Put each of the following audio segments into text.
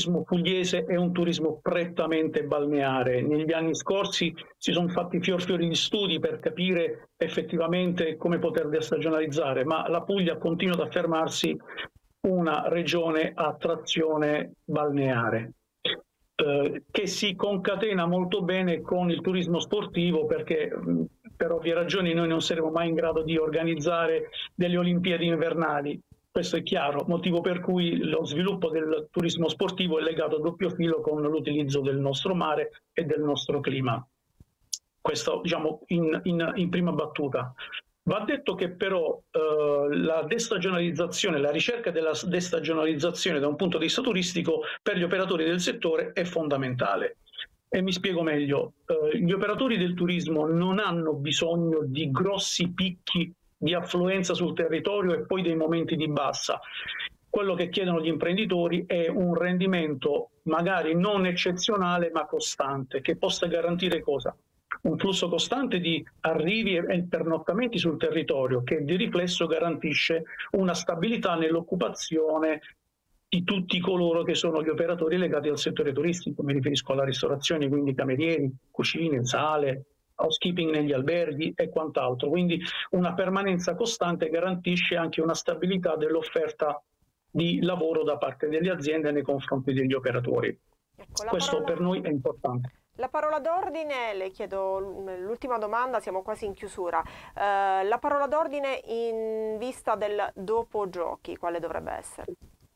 turismo pugliese è un turismo prettamente balneare. Negli anni scorsi si sono fatti fiori di studi per capire effettivamente come poter destagionalizzare, ma la Puglia continua ad affermarsi una regione a trazione balneare, che si concatena molto bene con il turismo sportivo, perché per ovvie ragioni noi non saremo mai in grado di organizzare delle Olimpiadi invernali. Questo è chiaro, motivo per cui lo sviluppo del turismo sportivo è legato a doppio filo con l'utilizzo del nostro mare e del nostro clima. Questo, diciamo, in prima battuta. Va detto che però la destagionalizzazione, la ricerca della destagionalizzazione da un punto di vista turistico per gli operatori del settore è fondamentale. E mi spiego meglio, gli operatori del turismo non hanno bisogno di grossi picchi di affluenza sul territorio e poi dei momenti di bassa. Quello che chiedono gli imprenditori è un rendimento magari non eccezionale ma costante, che possa garantire cosa? Un flusso costante di arrivi e pernottamenti sul territorio, che di riflesso garantisce una stabilità nell'occupazione di tutti coloro che sono gli operatori legati al settore turistico. Mi riferisco alla ristorazione, quindi camerieri, cucine, sale, housekeeping negli alberghi e quant'altro. Quindi una permanenza costante garantisce anche una stabilità dell'offerta di lavoro da parte delle aziende nei confronti degli operatori. Ecco, questo per noi è importante. La parola d'ordine, le chiedo l'ultima domanda, siamo quasi in chiusura. La parola d'ordine in vista del dopo giochi, quale dovrebbe essere?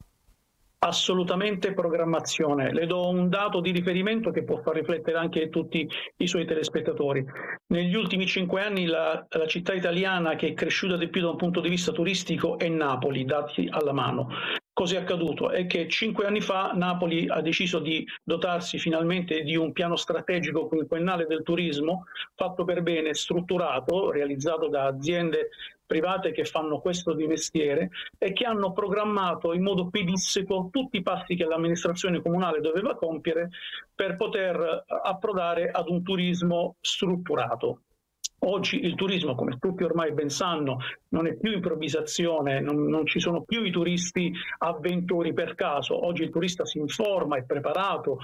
Assolutamente programmazione. Le do un dato di riferimento che può far riflettere anche tutti i suoi telespettatori. Negli ultimi 5 anni la città italiana che è cresciuta di più da un punto di vista turistico è Napoli, dati alla mano. Cosa è accaduto? È che 5 anni fa Napoli ha deciso di dotarsi finalmente di un piano strategico quinquennale del turismo, fatto per bene, strutturato, realizzato da aziende private che fanno questo di mestiere e che hanno programmato in modo pedissequo tutti i passi che l'amministrazione comunale doveva compiere per poter approdare ad un turismo strutturato. Oggi il turismo, come tutti ormai ben sanno, non è più improvvisazione, non ci sono più i turisti avventori per caso. Oggi il turista si informa, è preparato,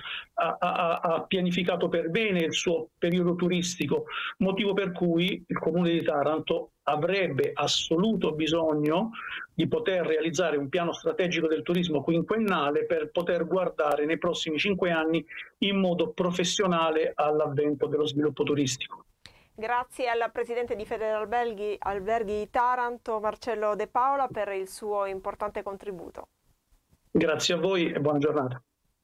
ha pianificato per bene il suo periodo turistico, motivo per cui il Comune di Taranto avrebbe assoluto bisogno di poter realizzare un piano strategico del turismo quinquennale per poter guardare nei prossimi 5 anni in modo professionale all'avvento dello sviluppo turistico. Grazie al presidente di Federalberghi Taranto, Marcello De Paola, per il suo importante contributo. Grazie a voi e buona giornata.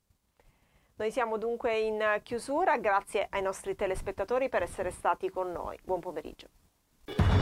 Noi siamo dunque in chiusura, grazie ai nostri telespettatori per essere stati con noi. Buon pomeriggio.